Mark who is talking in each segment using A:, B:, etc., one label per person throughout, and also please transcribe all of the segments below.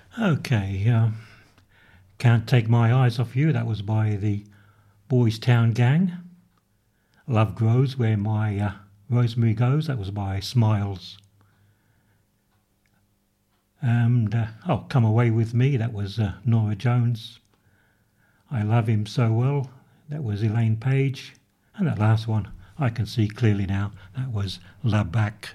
A: Okay, Can't Take My Eyes Off You, that was by the Boys Town Gang. Love Grows Where My Rosemary Goes, that was by Smiles. And Come Away With Me, that was Norah Jones. I Love Him So Well, that was Elaine Page. And that last one, I Can See Clearly Now, that was La Bac.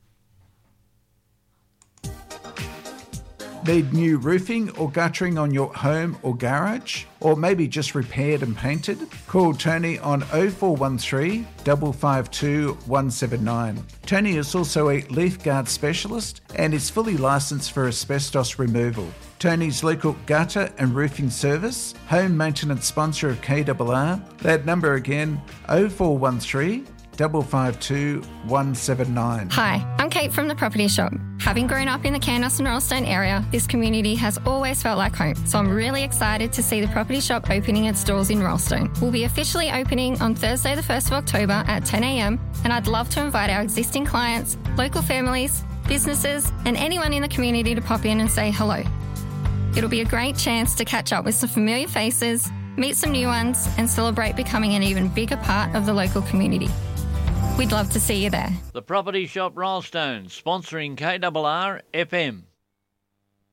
B: Need new roofing or guttering on your home or garage? Or maybe just repaired and painted? Call Tony on 0413 552 179. Tony is also a leaf guard specialist and is fully licensed for asbestos removal. Tony's local gutter and roofing service, home maintenance sponsor of KRR. That number again, 0413 552 179.
C: Hi, I'm Kate from The Property Shop. Having grown up in the Candos and Royalstone area, this community has always felt like home, so I'm really excited to see The Property Shop opening its doors in Royalstone. We'll be officially opening on Thursday the 1st of October at 10 a.m, and I'd love to invite our existing clients, local families, businesses, and anyone in the community to pop in and say hello. It'll be a great chance to catch up with some familiar faces, meet some new ones, and celebrate becoming an even bigger part of the local community. We'd love to see you there.
D: The Property Shop Royalstone, sponsoring KRR FM.